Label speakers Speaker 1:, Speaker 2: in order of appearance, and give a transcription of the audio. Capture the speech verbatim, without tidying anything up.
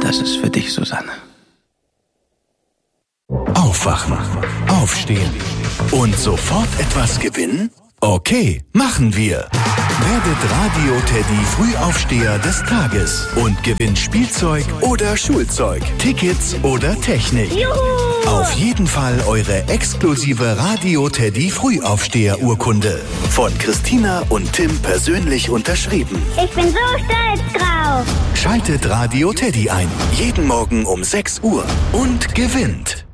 Speaker 1: Das ist für dich, Susanne.
Speaker 2: Aufwachen, aufstehen und sofort etwas gewinnen? Okay, machen wir. Werdet Radio-Teddy Frühaufsteher des Tages und gewinnt Spielzeug oder Schulzeug, Tickets oder Technik.
Speaker 3: Juhu!
Speaker 2: Auf jeden Fall eure exklusive Radio-Teddy Frühaufsteher-Urkunde. Von Christina und Tim persönlich unterschrieben.
Speaker 3: Ich bin so stolz drauf.
Speaker 2: Schaltet Radio-Teddy ein. Jeden Morgen um sechs Uhr und gewinnt.